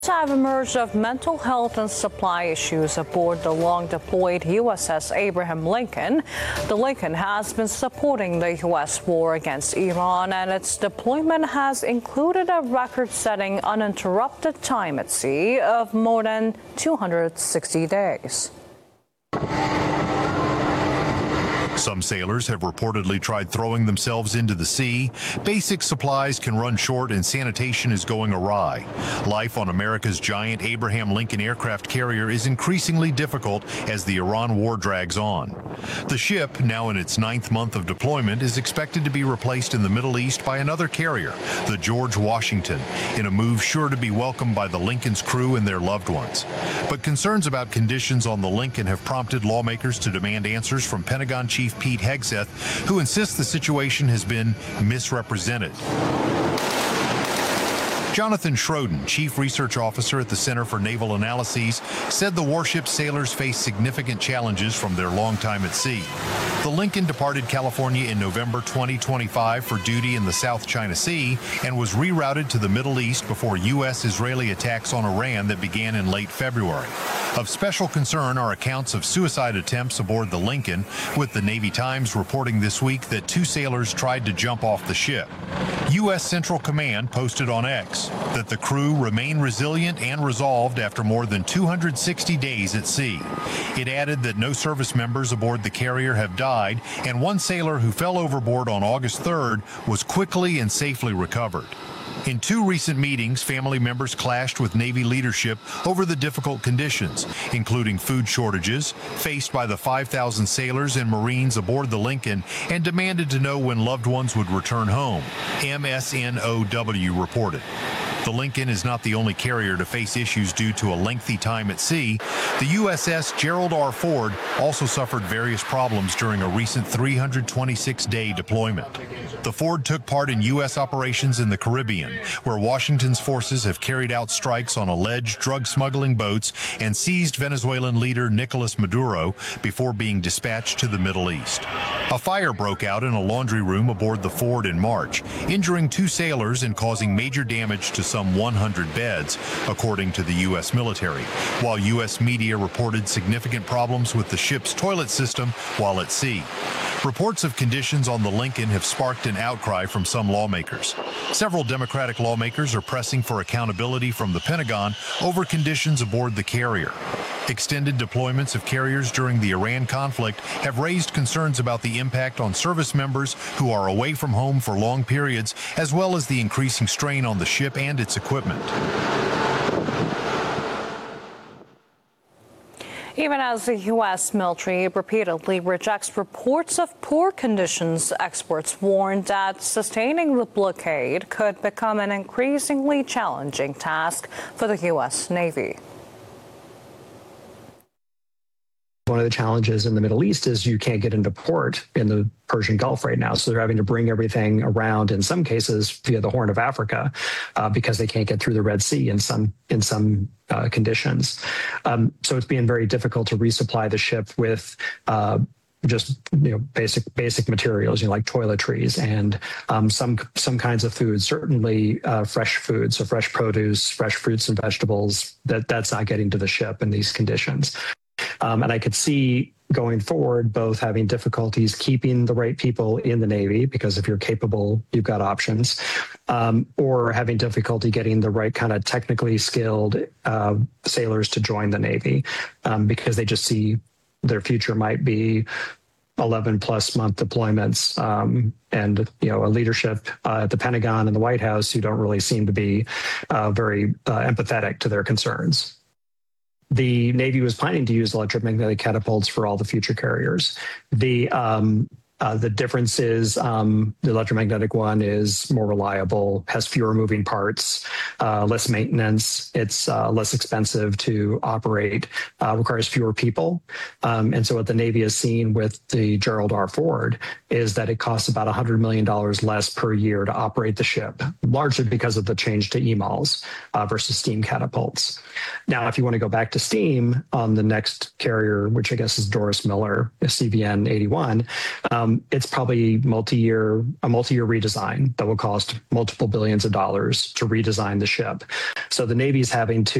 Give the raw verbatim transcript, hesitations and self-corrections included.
Have emerged of mental health and supply issues aboard the long-deployed U S S Abraham Lincoln. The Lincoln has been supporting the U S war against Iran, and its deployment has included a record-setting uninterrupted time at sea of more than two hundred sixty days. Some sailors have reportedly tried throwing themselves into the sea. Basic supplies can run short and sanitation is going awry. Life on America's giant Abraham Lincoln aircraft carrier is increasingly difficult as the Iran war drags on. The ship, now in its ninth month of deployment, is expected to be replaced in the Middle East by another carrier, the George Washington, in a move sure to be welcomed by the Lincoln's crew and their loved ones. But concerns about conditions on the Lincoln have prompted lawmakers to demand answers from Pentagon Chief Pete Hegseth, who insists the situation has been misrepresented. Jonathan Schroden, Chief Research Officer at the Center for Naval Analyses, said the warship's sailors face significant challenges from their long time at sea. The Lincoln departed California in November twenty twenty-five for duty in the South China Sea and was rerouted to the Middle East before U S-Israeli attacks on Iran that began in late February. Of special concern are accounts of suicide attempts aboard the Lincoln, with the Navy Times reporting this week that two sailors tried to jump off the ship. U S Central Command posted on X that the crew remain resilient and resolved after more than two hundred sixty days at sea. It added that no service members aboard the carrier have died, and one sailor who fell overboard on August third was quickly and safely recovered. In two recent meetings, family members clashed with Navy leadership over the difficult conditions, including food shortages faced by the five thousand sailors and Marines aboard the Lincoln, and demanded to know when loved ones would return home, M S N O W reported. The Lincoln is not the only carrier to face issues due to a lengthy time at sea. The U S S Gerald R. Ford also suffered various problems during a recent three hundred twenty-six day deployment. The Ford took part in U S operations in the Caribbean, where Washington's forces have carried out strikes on alleged drug smuggling boats and seized Venezuelan leader Nicolas Maduro before being dispatched to the Middle East. A fire broke out in a laundry room aboard the Ford in March, injuring two sailors and causing major damage to some one hundred beds, according to the U S military, while U S media reported significant problems with the ship's toilet system while at sea. Reports of conditions on the Lincoln have sparked an outcry from some lawmakers. Several Democratic lawmakers are pressing for accountability from the Pentagon over conditions aboard the carrier. Extended deployments of carriers during the Iran conflict have raised concerns about the impact on service members who are away from home for long periods, as well as the increasing strain on the ship and its equipment. Even as the U S military repeatedly rejects reports of poor conditions, experts warn that sustaining the blockade could become an increasingly challenging task for the U S Navy. One of the challenges in the Middle East is you can't get into port in the Persian Gulf right now. So they're having to bring everything around, in some cases, via the Horn of Africa, uh, because they can't get through the Red Sea in some in some uh, conditions. Um, so it's being very difficult to resupply the ship with uh, just you know basic basic materials, you know, like toiletries and um, some some kinds of food. Certainly uh, fresh food, so fresh produce, fresh fruits and vegetables. That that's not getting to the ship in these conditions. Um, and I could see going forward both having difficulties keeping the right people in the Navy, because if you're capable, you've got options, um, or having difficulty getting the right kind of technically skilled uh, sailors to join the Navy, um, because they just see their future might be eleven plus month deployments, um, and you know a leadership uh, at the Pentagon and the White House who don't really seem to be uh, very uh, empathetic to their concerns. The Navy was planning to use electromagnetic catapults for all the future carriers. The um, uh, the difference is um, the electromagnetic one is more reliable, has fewer moving parts, uh, less maintenance. It's uh, less expensive to operate, uh, requires fewer people. Um, and so what the Navy has seen with the Gerald R. Ford is that it costs about one hundred million dollars less per year to operate the ship, largely because of the change to E M A Ls uh, versus steam catapults. Now, if you want to go back to steam on the next carrier, which I guess is Doris Miller, C V N eighty-one, um, um, it's probably multi-year a multi-year redesign that will cost multiple billions of dollars to redesign the ship. So the Navy's having to